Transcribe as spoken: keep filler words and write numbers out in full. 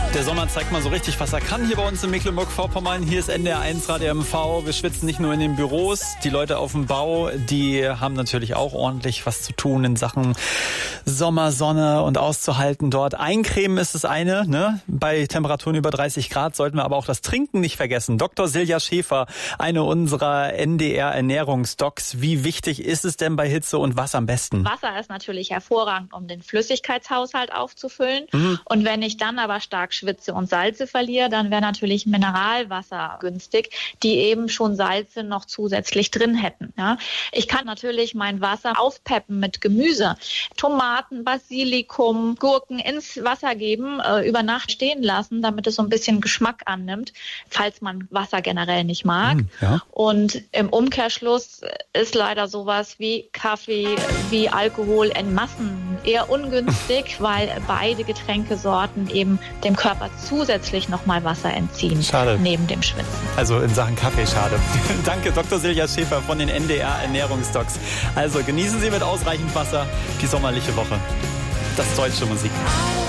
Der Sommer zeigt mal so richtig, was er kann hier bei uns in Mecklenburg-Vorpommern. Hier ist N D R eins Radio M V. Wir schwitzen nicht nur in den Büros. Die Leute auf dem Bau, die haben natürlich auch ordentlich was zu tun in Sachen Sommersonne und auszuhalten dort. Eincremen ist das eine, ne? Bei Temperaturen über dreißig Grad sollten wir aber auch das Trinken nicht vergessen. Doktor Silja Schäfer, eine unserer N D R-Ernährungsdocs. Wie wichtig ist es denn bei Hitze und was am besten? Wasser ist natürlich hervorragend, um den Flüssigkeitshaushalt aufzufüllen. Mhm. Und wenn ich dann aber stark schwitze und Salze verliere, dann wäre natürlich Mineralwasser günstig, die eben schon Salze noch zusätzlich drin hätten. Ja. Ich kann natürlich mein Wasser aufpeppen mit Gemüse, Tomaten, Basilikum, Gurken ins Wasser geben, äh, über Nacht stehen lassen, damit es so ein bisschen Geschmack annimmt, falls man Wasser generell nicht mag. Mhm, ja. Und im Umkehrschluss ist leider sowas wie Kaffee, wie Alkohol in Massen eher ungünstig, weil beide Getränkesorten eben dem Körper zusätzlich nochmal Wasser entziehen. Schade. Neben dem Schwitzen. Also in Sachen Kaffee schade. Danke, Doktor Silja Schäfer von den N D R Ernährungsdocs. Also genießen Sie mit ausreichend Wasser die sommerliche Woche. Das ist deutsche Musik.